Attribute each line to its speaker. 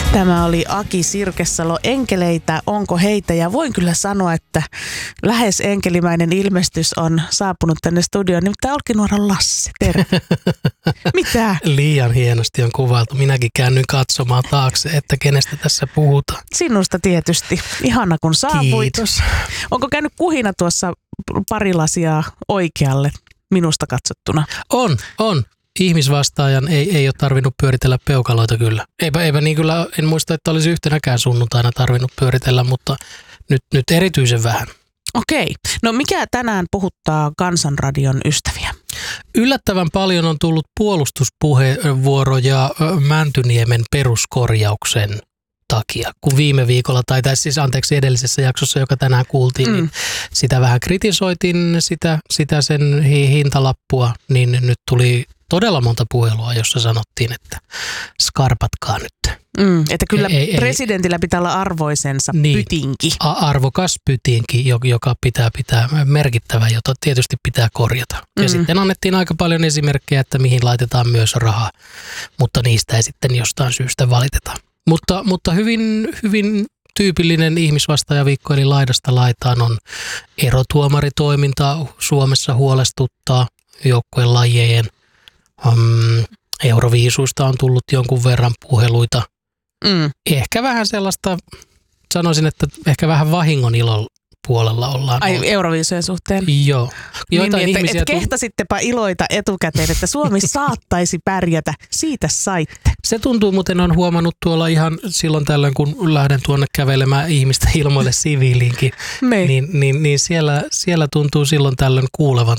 Speaker 1: Tämä oli Aki Sirkesalo. Enkeleitä, onko heitä? Ja voin kyllä sanoa, että lähes enkelimäinen ilmestys on saapunut tänne studioon. Nimittäin Olkinuoran Lasse, terve. Mitä?
Speaker 2: Liian hienosti on kuvailtu. Minäkin käännyin katsomaan taakse, että kenestä tässä puhutaan.
Speaker 1: Sinusta tietysti. Ihana kun saavuit.
Speaker 2: Kiitos.
Speaker 1: Onko käynyt kuhina tuossa pari lasia oikealle minusta katsottuna?
Speaker 2: On. Ihmisvastaajan ei ole tarvinnut pyöritellä peukaloita kyllä. Eipä niin kyllä, en muista, että olisi yhtenäkään sunnuntaina tarvinnut pyöritellä, mutta nyt erityisen vähän.
Speaker 1: Okei. No mikä tänään puhuttaa Kansanradion ystäviä?
Speaker 2: Yllättävän paljon on tullut puolustuspuheenvuoroja Mäntyniemen peruskorjauksen takia, kun viime viikolla, edellisessä jaksossa, joka tänään kuultiin, niin sitä vähän kritisoitin, sitä sen hintalappua, niin nyt tuli todella monta puhelua, jossa sanottiin, että skarpatkaa nyt.
Speaker 1: Että kyllä presidentillä pitää olla arvoisensa pytinki.
Speaker 2: Arvokas pytinki, joka pitää merkittävä, jota tietysti pitää korjata. Ja sitten annettiin aika paljon esimerkkejä, että mihin laitetaan myös rahaa, mutta niistä ei sitten jostain syystä valiteta. Mutta hyvin tyypillinen ihmisvastaajaviikko, eli laidasta laitaan, on erotuomaritoiminta Suomessa huolestuttaa joukkueen lajien. Euroviisuista on tullut jonkun verran puheluita. Ehkä vähän sellaista, sanoisin, että ehkä vähän vahingon ilon puolella ollaan.
Speaker 1: Ai Euroviisujen suhteen?
Speaker 2: Joo.
Speaker 1: Että kehtasittepa iloita etukäteen, että Suomi saattaisi pärjätä. Siitä saitte.
Speaker 2: Se tuntuu, muuten on huomannut tuolla ihan silloin tällöin, kun lähden tuonne kävelemään ihmistä ilmoille siviiliinkin, niin siellä tuntuu silloin tällöin kuulevan